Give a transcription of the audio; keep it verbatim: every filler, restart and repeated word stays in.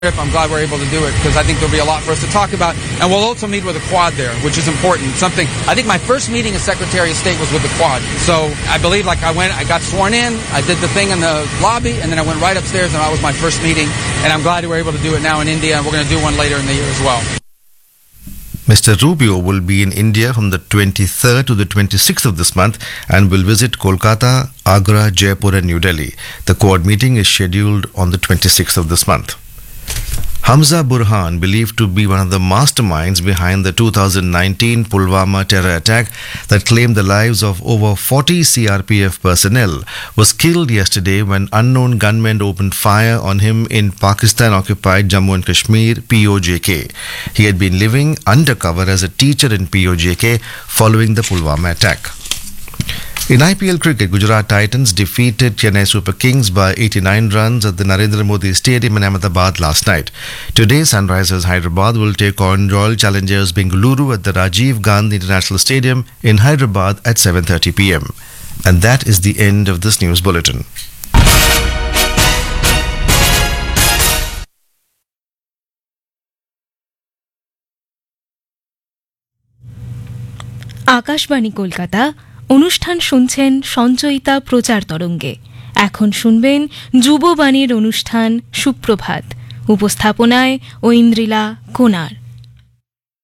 I'm glad we're able to do it because I think there'll be a lot for us to talk about. And we'll also meet with the Quad there, which is important. Something, I think my first meeting as Secretary of State was with the Quad. So I believe like I went, I got sworn in, I did the thing in the lobby, and then I went right upstairs and that was my first meeting. And I'm glad we were able to do it now in India, and we're going to do one later in the year as well. Mister Rubio will be in India from the twenty-third to the twenty-sixth of this month and will visit Kolkata, Agra, Jaipur and New Delhi. The Quad meeting is scheduled on the twenty-sixth of this month. Hamza Burhan, believed to be one of the masterminds behind the two thousand nineteen Pulwama terror attack that claimed the lives of over forty C R P F personnel, was killed yesterday when unknown gunmen opened fire on him in Pakistan-occupied Jammu and Kashmir, P O J K. He had been living undercover as a teacher in P O J K following the Pulwama attack. In I P L cricket, Gujarat Titans defeated Chennai Super Kings by eighty-nine runs at the Narendra Modi Stadium in Ahmedabad last night. Today, Sunrisers Hyderabad will take on Royal Challengers Bengaluru at the Rajiv Gandhi International Stadium in Hyderabad at seven thirty p m. And that is the end of this news bulletin. Akashvani Kolkata অনুষ্ঠান শুনছেন সঞ্চয়িতা প্রচার তরঙ্গে। এখন শুনবেন যুববাণীর অনুষ্ঠান সুপ্রভাত। উপস্থাপনায় ঐন্দ্রিলা কোনার।